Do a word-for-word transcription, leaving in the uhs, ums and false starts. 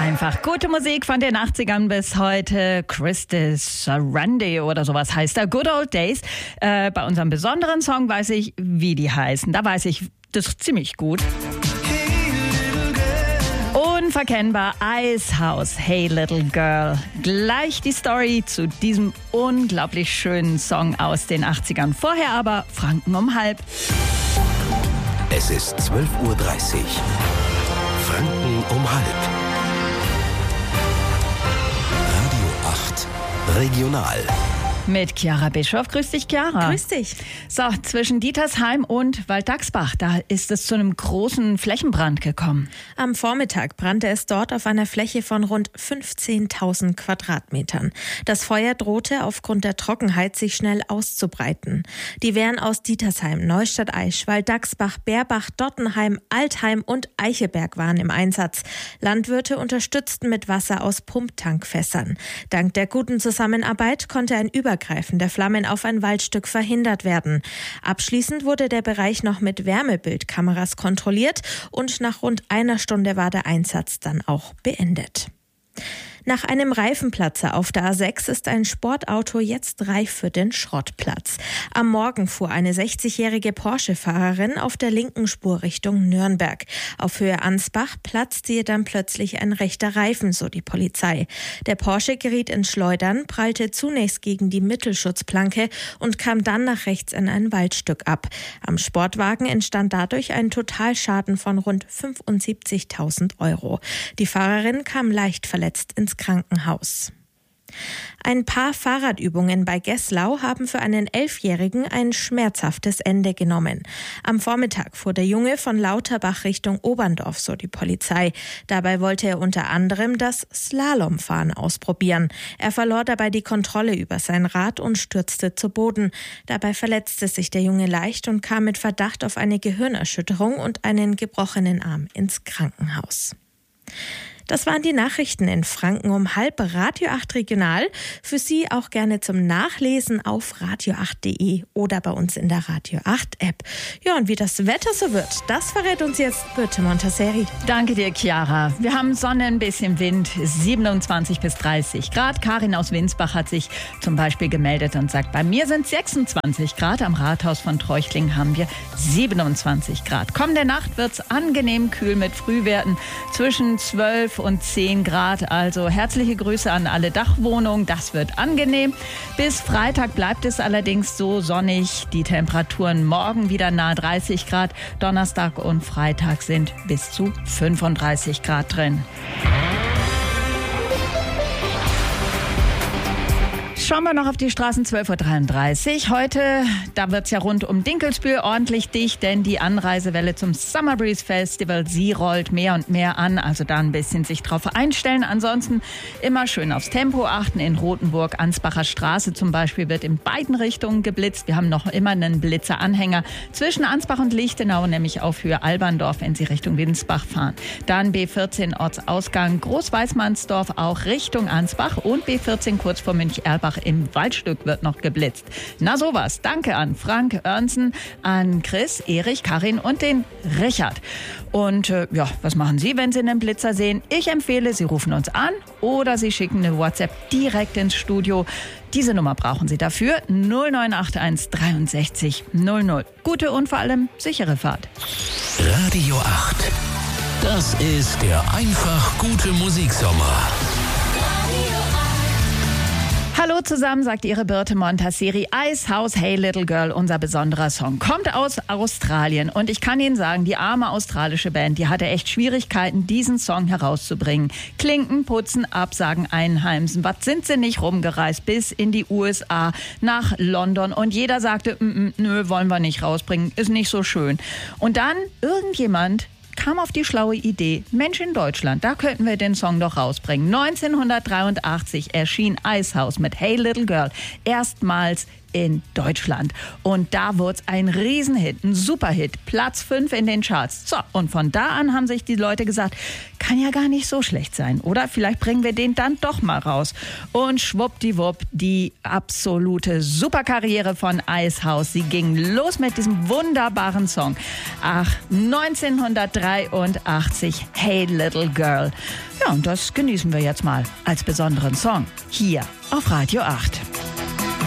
Einfach gute Musik von den achtzigern bis heute. Christus Randy oder sowas heißt er. Good Old Days. Äh, bei unserem besonderen Song weiß ich, wie die heißen. Da weiß ich das ziemlich gut. Unverkennbar Icehouse, Hey Little Girl. Gleich die Story zu diesem unglaublich schönen Song aus den achtzigern. Vorher aber Franken um halb. Es ist zwölf Uhr dreißig. Franken um halb. Radio acht Regional. Mit Chiara Bischoff. Grüß dich, Chiara. Grüß dich. So, zwischen Dietersheim und Walddachsbach, da ist es zu einem großen Flächenbrand gekommen. Am Vormittag brannte es dort auf einer Fläche von rund fünfzehntausend Quadratmetern. Das Feuer drohte aufgrund der Trockenheit sich schnell auszubreiten. Die Wehren aus Dietersheim, Neustadt-Aisch, Walddachsbach, Berbach, Dottenheim, Altheim und Eichelberg waren im Einsatz. Landwirte unterstützten mit Wasser aus Pumptankfässern. Dank der guten Zusammenarbeit konnte ein Übergreifender Flammen auf ein Waldstück verhindert werden. Abschließend wurde der Bereich noch mit Wärmebildkameras kontrolliert und nach rund einer Stunde war der Einsatz dann auch beendet. Nach einem Reifenplatzer auf der A sechs ist ein Sportauto jetzt reif für den Schrottplatz. Am Morgen fuhr eine sechzigjährige Porsche-Fahrerin auf der linken Spur Richtung Nürnberg. Auf Höhe Ansbach platzte ihr dann plötzlich ein rechter Reifen, so die Polizei. Der Porsche geriet ins Schleudern, prallte zunächst gegen die Mittelschutzplanke und kam dann nach rechts in ein Waldstück ab. Am Sportwagen entstand dadurch ein Totalschaden von rund fünfundsiebzigtausend Euro. Die Fahrerin kam leicht verletzt ins Krankenhaus. Ein paar Fahrradübungen bei Gesslau haben für einen Elfjährigen ein schmerzhaftes Ende genommen. Am Vormittag fuhr der Junge von Lauterbach Richtung Oberndorf, so die Polizei. Dabei wollte er unter anderem das Slalomfahren ausprobieren. Er verlor dabei die Kontrolle über sein Rad und stürzte zu Boden. Dabei verletzte sich der Junge leicht und kam mit Verdacht auf eine Gehirnerschütterung und einen gebrochenen Arm ins Krankenhaus. Das waren die Nachrichten in Franken um halb. Radio acht Regional. Für Sie auch gerne zum Nachlesen auf radio acht punkt de oder bei uns in der Radio acht App. Ja, und wie das Wetter so wird, das verrät uns jetzt Birte Montesseri. Danke dir, Chiara. Wir haben Sonne, ein bisschen Wind, siebenundzwanzig bis dreißig Grad. Karin aus Winsbach hat sich zum Beispiel gemeldet und sagt, bei mir sind sechsundzwanzig Grad. Am Rathaus von Treuchtlingen haben wir siebenundzwanzig Grad. Kommende Nacht wird es angenehm kühl mit Frühwerten zwischen zwölf und zehn Grad. Also herzliche Grüße an alle Dachwohnungen. Das wird angenehm. Bis Freitag bleibt es allerdings so sonnig. Die Temperaturen morgen wieder nahe dreißig Grad. Donnerstag und Freitag sind bis zu fünfunddreißig Grad drin. Schauen wir noch auf die Straßen, zwölf Uhr dreiunddreißig. Heute, da wird es ja rund um Dinkelsbühl ordentlich dicht, denn die Anreisewelle zum Summer Breeze Festival, sie rollt mehr und mehr an. Also da ein bisschen sich drauf einstellen. Ansonsten immer schön aufs Tempo achten. In Rothenburg, Ansbacher Straße zum Beispiel, wird in beiden Richtungen geblitzt. Wir haben noch immer einen Blitzeranhänger zwischen Ansbach und Lichtenau, nämlich auf Höhe Alberndorf, wenn Sie Richtung Winsbach fahren. Dann B vierzehn Ortsausgang Großweißmannsdorf, auch Richtung Ansbach, und B vierzehn kurz vor Müncherbach im Waldstück wird noch geblitzt. Na sowas. Danke an Frank Örnsen, an Chris, Erich, Karin und den Richard. Und äh, ja, was machen Sie, wenn Sie einen Blitzer sehen? Ich empfehle, Sie rufen uns an oder Sie schicken eine WhatsApp direkt ins Studio. Diese Nummer brauchen Sie dafür. null neun acht eins dreiundsechzig null null. Gute und vor allem sichere Fahrt. Radio acht. Das ist der einfach gute Musiksommer. Hallo zusammen, sagt Ihre Birte Montesseri. Icehouse, Hey Little Girl, unser besonderer Song, kommt aus Australien. Und ich kann Ihnen sagen, die arme australische Band, die hatte echt Schwierigkeiten, diesen Song herauszubringen. Klinken, putzen, absagen, einheimsen. Was sind sie nicht rumgereist bis in die U S A, nach London. Und jeder sagte, nö, wollen wir nicht rausbringen, ist nicht so schön. Und dann irgendjemand kam auf die schlaue Idee, Mensch, in Deutschland, da könnten wir den Song doch rausbringen. neunzehnhundertdreiundachtzig erschien Icehouse mit Hey Little Girl erstmals in Deutschland. Und da wurde es ein Riesenhit, ein Superhit, Platz fünf in den Charts. So, und von da an haben sich die Leute gesagt, kann ja gar nicht so schlecht sein, oder? Vielleicht bringen wir den dann doch mal raus. Und schwuppdiwupp, die absolute Superkarriere von Icehouse. Sie ging los mit diesem wunderbaren Song. Ach, neunzehnhundertdreiundachtzig, Hey Little Girl. Ja, und das genießen wir jetzt mal als besonderen Song hier auf Radio acht.